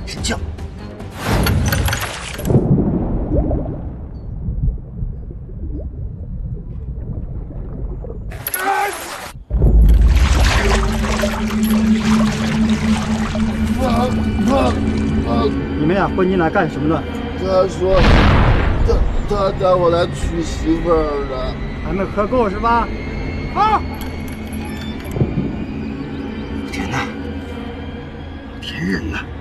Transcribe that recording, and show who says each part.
Speaker 1: 神教。
Speaker 2: 你们俩混进来干什么的？
Speaker 3: 他说，他带我来娶媳妇儿的。
Speaker 2: 还没喝够是吧？好。
Speaker 1: 老田呐，老田人呢？